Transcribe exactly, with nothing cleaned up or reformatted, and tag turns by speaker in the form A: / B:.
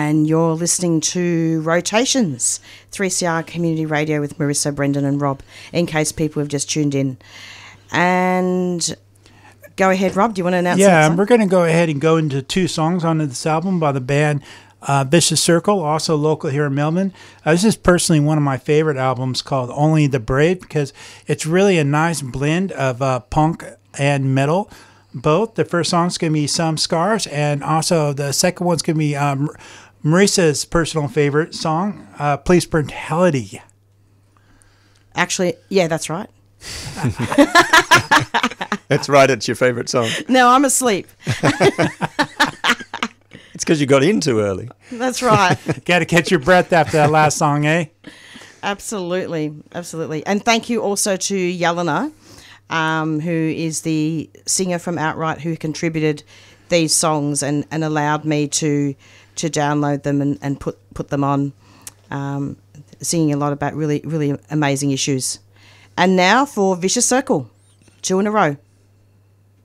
A: and you're listening to Rotations, three C R Community Radio with Marissa, Brendan and Rob, in case people have just tuned in. And go ahead, Rob, do you want to announce
B: Yeah,
A: that
B: we're going to go ahead and go into two songs on this album by the band uh, Vicious Circle, also local here in Melbourne. Uh, this is personally one of my favorite albums, called Only the Brave, because it's really a nice blend of uh, punk and metal. Both. The first song's going to be Some Scars, and also the second one's going to be um, Marissa's personal favorite song, uh, Police Brutality.
A: Actually, yeah, that's right.
C: That's right, it's your favourite song.
A: No, I'm asleep.
C: It's because you got in too early.
A: That's right.
B: Got to catch your breath after that last song, eh?
A: Absolutely, absolutely. And thank you also to Yelena, um, who is the singer from Outright, who contributed these songs and, and allowed me to to download them and, and put, put them on, um, singing a lot about really, really amazing issues. And now for Vicious Circle, two in a row.